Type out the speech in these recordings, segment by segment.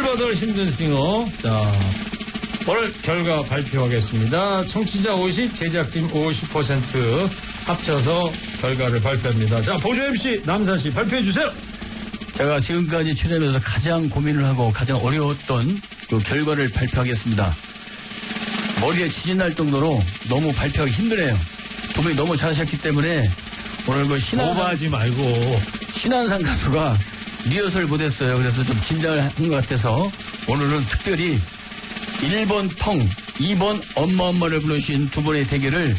불어들 힘든 싱어. 자, 오늘 결과 발표하겠습니다. 청취자 50, 제작진 50% 합쳐서 결과를 발표합니다. 자, 보조 MC 남사씨 발표해 주세요. 제가 지금까지 출연하면서 가장 고민을 하고 가장 어려웠던 그 결과를 발표하겠습니다. 머리에 지진 날 정도로 너무 발표하기 힘드네요. 두 분이 너무 잘하셨기 때문에 오늘 그 오버하지 말고 신한상 가수가 리허설 못했어요. 그래서 좀 긴장을 한 것 같아서 오늘은 특별히 1번 펑, 2번 엄마를 부르신 두 분의 대결을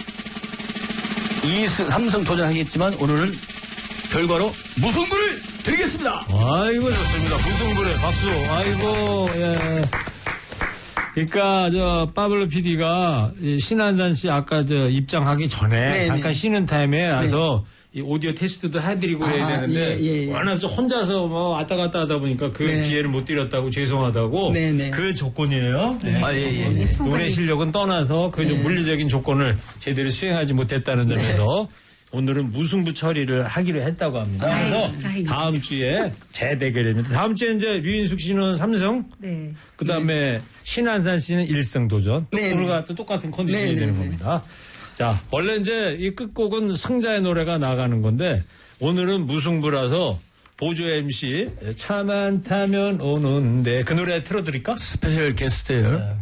3승 도전하겠지만 오늘은 결과로 무승부를 드리겠습니다. 아이고 좋습니다. 무승부래 박수. 아이고 예. 그러니까 저 파블로 PD가 신한산 씨 아까 저 입장하기 전에 네네. 잠깐 쉬는 타임에 와서 이 오디오 테스트도 해드리고 해야 되는데 예. 워낙 혼자서 뭐 왔다 갔다 하다 보니까 그 네. 기회를 못 드렸다고 죄송하다고 네네. 그 조건이에요. 네. 예. 노래 실력은 떠나서 그 좀 물리적인 조건을 제대로 수행하지 못했다는 점에서 오늘은 무승부 처리를 하기로 했다고 합니다. 그래서 다음 주에 재대결입니다. 다음 주에 이제 류인숙 씨는 3승, 네. 그 다음에 신한산 씨는 1승 도전. 네네. 오늘과 또 똑같은 컨디션이 네네네. 되는 겁니다. 자, 원래 이제 이 끝곡은 승자의 노래가 나가는 건데 오늘은 무승부라서 보조 MC 차만 타면 오는데 그 노래 틀어드릴까? 스페셜 게스트예요.